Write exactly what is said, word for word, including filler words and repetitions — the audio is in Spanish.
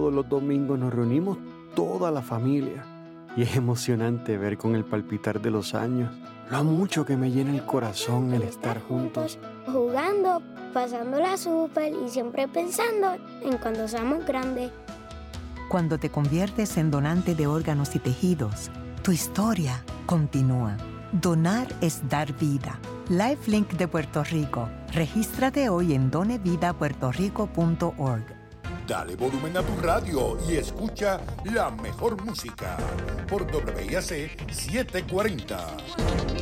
todos los domingos nos reunimos toda la familia. Y es emocionante ver con el palpitar de los años lo mucho que me llena el corazón el estar juntos. Jugando, pasándola súper y siempre pensando en cuando seamos grandes. Cuando te conviertes en donante de órganos y tejidos, tu historia continúa. Donar es dar vida. LifeLink de Puerto Rico. Regístrate hoy en done vida puerto rico punto org. Dale volumen a tu radio y escucha la mejor música por W I A C setecientos cuarenta.